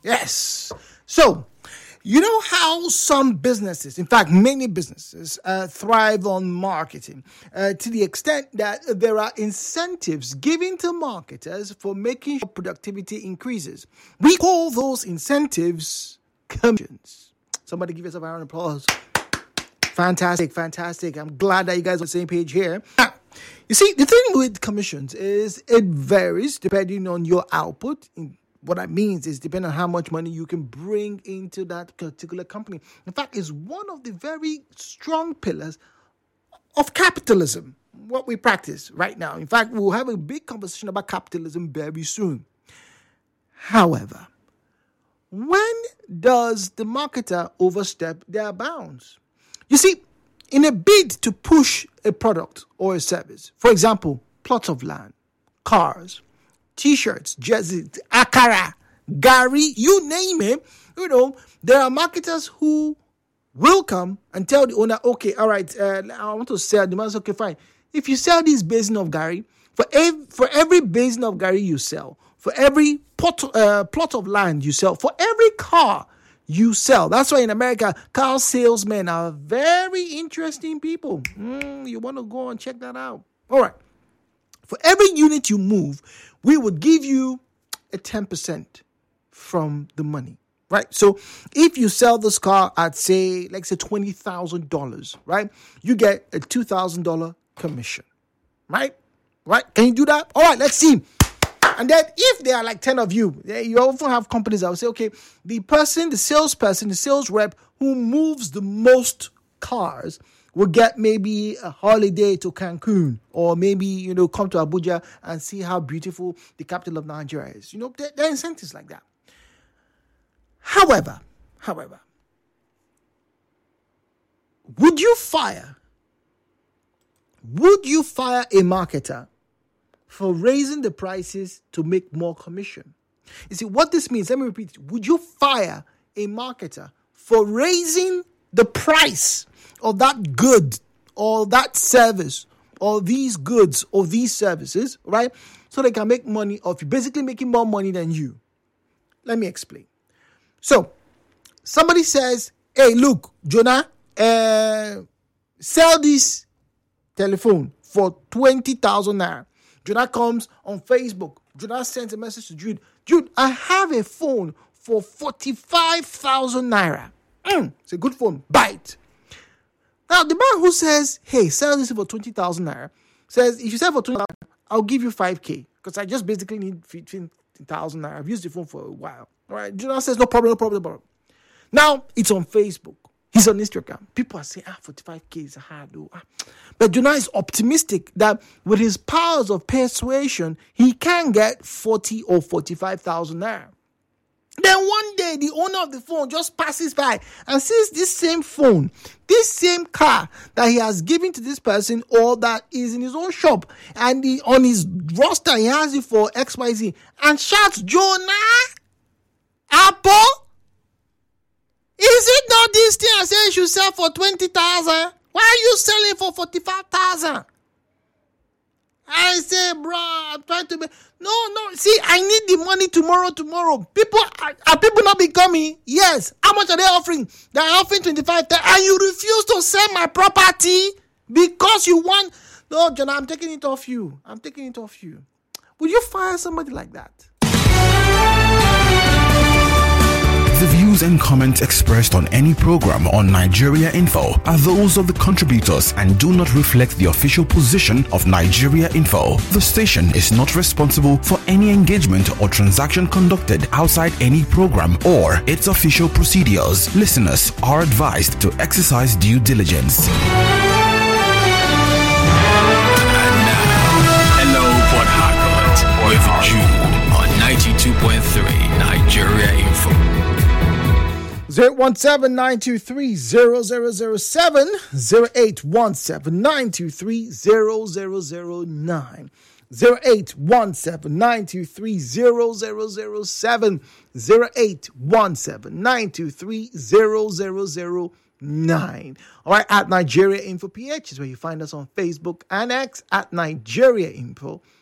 Yes. So, you know how some businesses, in fact, many businesses, thrive on marketing to the extent that there are incentives given to marketers for making sure productivity increases. We call those incentives commissions. Somebody give yourself a round of applause. Fantastic. I'm glad that you guys are on the same page here. Now, you see, the thing with commissions is it varies depending on your output. What that means is depending on how much money you can bring into that particular company. In fact, it's one of the very strong pillars of capitalism, what we practice right now. In fact, we'll have a big conversation about capitalism very soon. However, when does the marketer overstep their bounds? You see, in a bid to push a product or a service, for example, plots of land, cars, T-shirts, jerseys, akara, gari, you name it. There are marketers who will come and tell the owner, okay, all right, I want to sell. The man says, okay, fine. If you sell this basin of gari, for every basin of gari you sell, for every plot of land you sell, for every car you sell. That's why in America, car salesmen are very interesting people. You want to go and check that out. All right. For every unit you move, we would give you a 10% from the money, right? So if you sell this car at, say $20,000, right? You get a $2,000 commission, right? Right? Can you do that? All right, let's see. And then if there are 10 of you, you often have companies that will say, okay, the salesperson, the sales rep who moves the most cars will get maybe a holiday to Cancun, or maybe, come to Abuja and see how beautiful the capital of Nigeria is. There are incentives like that. However, would you fire a marketer for raising the prices to make more commission? You see, what this means, let me repeat it. Would you fire a marketer for raising the price of that good or that service or these goods or these services, right? So they can make money off you, basically making more money than you. Let me explain. So somebody says, hey, look, Jonah, sell this telephone for 20,000 naira. Jonah comes on Facebook. Jonah sends a message to Jude. Jude, I have a phone for 45,000 naira. It's a good phone. Buy it. Now, the man who says, hey, sell this for 20,000 naira, says, if you sell for 20,000 naira, I'll give you 5K because I just basically need 15,000 naira. I've used the phone for a while. All right. Jonah says, no problem. Now, it's on Facebook. He's on Instagram. People are saying, 45K is hard though. But Jonah is optimistic that with his powers of persuasion, he can get 40 or 45,000 naira. Then one day, the owner of the phone just passes by and sees this same phone, this same car that he has given to this person or that is in his own shop, and on his roster, he has it for XYZ, and shouts, Jonah, Apple, is it not this thing I said you should sell for 20,000? Why are you selling for 45,000? I say, bro, I'm trying to No. See, I need the money tomorrow. People are people not becoming? Yes. How much are they offering? They're offering 25,000, and you refuse to sell my property because you want. No, Jonah, I'm taking it off you. Would you fire somebody like that? The views and comments expressed on any program on Nigeria Info are those of the contributors and do not reflect the official position of Nigeria Info. The station is not responsible for any engagement or transaction conducted outside any program or its official procedures. Listeners are advised to exercise due diligence. And now, hello, Port Harcourt, with Jude on 92.3 Nigeria Info. 017-923-0007, 0817-923-0009, 0817-923-0007, 0817-923-0009. All right, at Nigeria Info PH is where you find us on Facebook and X at Nigeria Info.